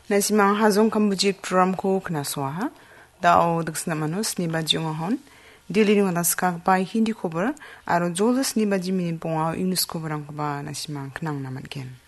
Nasimang hazong kambujit program ko knaswa dao daksna manus ni bajungahon dili ng taskak by hindi cover aro jolas ni baji minin pongaw English cover ang ba nasimang knang naman ken.